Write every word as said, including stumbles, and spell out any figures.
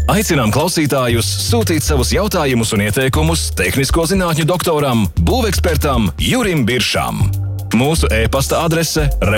Aicinām klausītājus sūtīt savus jautājumus un ieteikumus tehnisko zinātņu doktoram, būvekspertam Jurim Biršam. Mūsu e-pasta adrese